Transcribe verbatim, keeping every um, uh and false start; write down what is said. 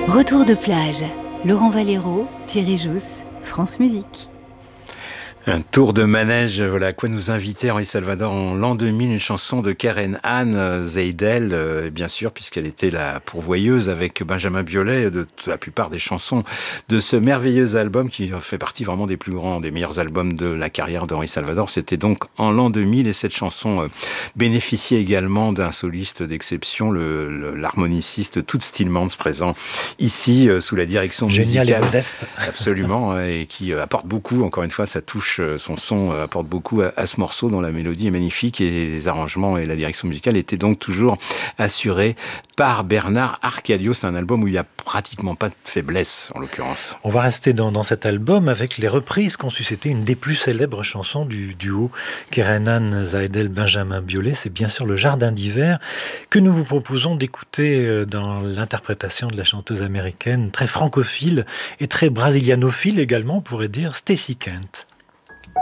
Retour de plage. Laurent Valero, Thierry Jousse, France Musique. Un tour de manège, voilà à quoi nous invitait Henri Salvador en l'an deux mille, une chanson de Keren Anne Seidel, euh, bien sûr, puisqu'elle était la pourvoyeuse avec Benjamin Biolay de la plupart des chansons de ce merveilleux album qui fait partie vraiment des plus grands, des meilleurs albums de la carrière d'Henri Salvador. C'était donc en l'an deux mille et cette chanson euh, bénéficiait également d'un soliste d'exception, le, le, l'harmoniciste Toots Thielemans, présent ici euh, sous la direction Génial musicale. Et modeste. Absolument, et qui euh, apporte beaucoup, encore une fois, sa touche. Son son apporte beaucoup à, à ce morceau dont la mélodie est magnifique et les arrangements et la direction musicale étaient donc toujours assurés par Bernard Arcadio. C'est un album où il n'y a pratiquement pas de faiblesse en l'occurrence. On va rester dans, dans cet album avec les reprises qu'ont suscité une des plus célèbres chansons du duo Keren Anne Seidel Benjamin Biolay. C'est bien sûr le Jardin d'hiver que nous vous proposons d'écouter dans l'interprétation de la chanteuse américaine très francophile et très brasilianophile également, on pourrait dire, Stacey Kent.